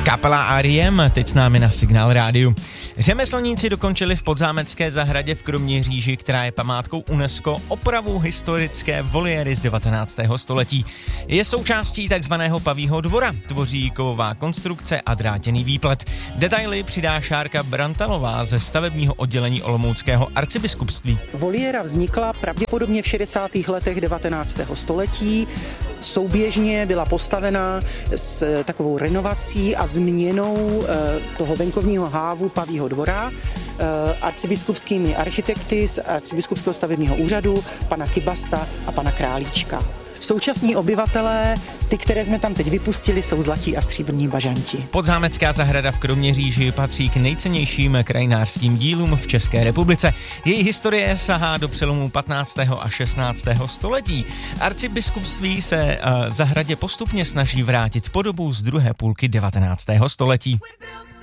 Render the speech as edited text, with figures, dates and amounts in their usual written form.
Kapela R.E.M. teď s námi na Signál rádiu. Řemeslníci dokončili v Podzámecké zahradě v Kroměříži, která je památkou UNESCO, opravu historické voliéry z 19. století. Je součástí takzvaného Pavího dvora, tvoří kovová konstrukce a drátěný výplet. Detaily přidá Šárka Brantalová ze stavebního oddělení olomouckého arcibiskupství. Voliéra vznikla pravděpodobně v 60. letech 19. století. Souběžně byla postavena s takovou renovací a změnou toho venkovního hávu Pavího dvora arcibiskupskými architekty z arcibiskupského stavebního úřadu, pana Kybasta a pana Králíčka. Současní obyvatelé, ty, které jsme tam teď vypustili, jsou zlatí a stříbrní bažanti. Podzámecká zahrada v Kroměříži patří k nejcennějším krajinářským dílům v České republice. Její historie sahá do přelomu 15. a 16. století. Arcibiskupství se zahradě postupně snaží vrátit podobu z druhé půlky 19. století.